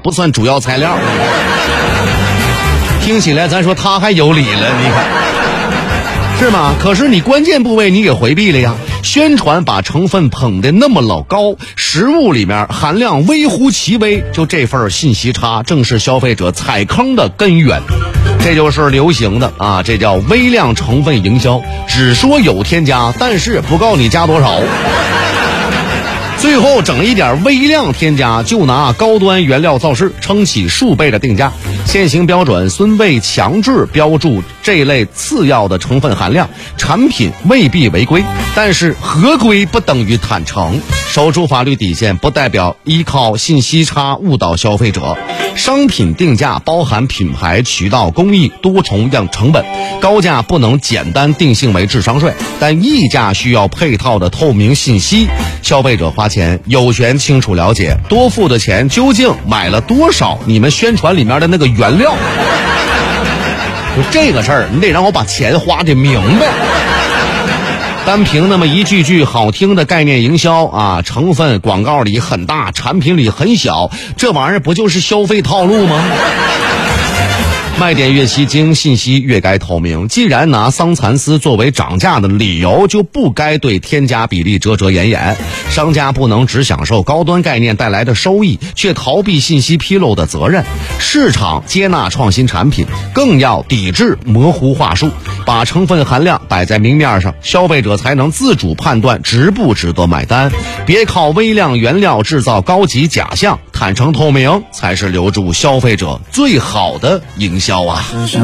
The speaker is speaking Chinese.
不算主要材料。听起来咱说他还有理了，你看是吗？可是你关键部位你给回避了呀。宣传把成分捧得那么老高，食物里面含量微乎其微，就这份信息差正是消费者踩坑的根源。这就是流行的啊，这叫微量成分营销，只说有添加，但是不告诉你加多少。最后整一点微量添加，就拿高端原料造势，撑起数倍的定价。现行标准虽未强制标注这类次要的成分含量，产品未必违规，但是合规不等于坦诚，守住法律底线不代表依靠信息差误导消费者。商品定价包含品牌、渠道、工艺多重样成本，高价不能简单定性为智商税，但溢价需要配套的透明信息。消费者花钱有权清楚了解多付的钱究竟买了多少你们宣传里面的那个原料。就这个事儿，你得让我把钱花得明白。单凭那么一句句好听的概念营销啊，成分广告里很大，产品里很小，这玩意儿不就是消费套路吗？卖点越吸睛，信息越该透明。既然拿桑蚕丝作为涨价的理由，就不该对添加比例遮遮掩掩。商家不能只享受高端概念带来的收益，却逃避信息披露的责任。市场接纳创新产品，更要抵制模糊话术，把成分含量摆在明面上，消费者才能自主判断值不值得买单。别靠微量原料制造高级假象，坦诚透明才是留住消费者最好的营销啊。